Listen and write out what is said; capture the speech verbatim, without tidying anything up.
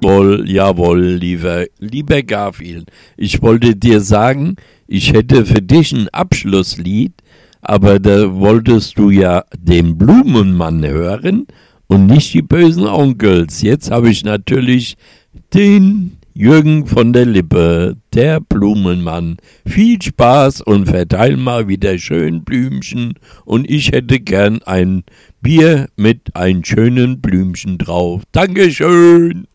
Jawohl, jawohl, lieber, lieber Garfield. Ich wollte dir sagen, ich hätte für dich ein Abschlusslied, aber da wolltest du ja den Blumenmann hören und nicht die bösen Onkels. Jetzt habe ich natürlich den Jürgen von der Lippe, der Blumenmann. Viel Spaß und verteil mal wieder schön Blümchen und ich hätte gern ein Bier mit ein schönen Blümchen drauf. Dankeschön.